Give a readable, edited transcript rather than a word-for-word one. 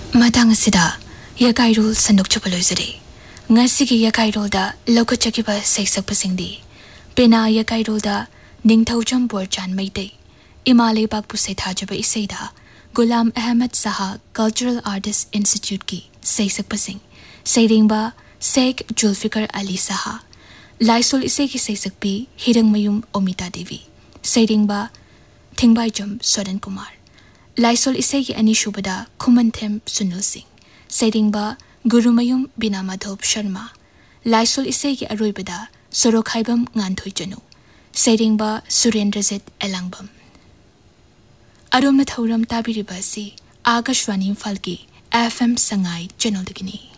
Matang asida yakairul sandok chapaloizari. Ngasigi yakairul da lokachakiba saisak pasingdi. Pena yakairul da ningthaujam borchan maite. Imale bakpu seithajaba isaida. Gulam Ahmad Saha Cultural Artists Institute ki saisak pasing. Sairingba Sheikh Julfikar Ali Saha. Laisol isai ki saisak pi Hirang Mayum Omita Devi. Sairingba Thingbaijum Soren Kumar. Laisol isai ki anishubada Khumanthem Sunil Singh. Sairingba Gurumayum Binamadhop Sharma. Laisol isai ki aroibada Sorokhaibam Nganthoi Janu. Sairingba Surendrajit Elangbam. Arom na thauram tabiribasi Agashwani Falki FM Sangai Channel Dagini.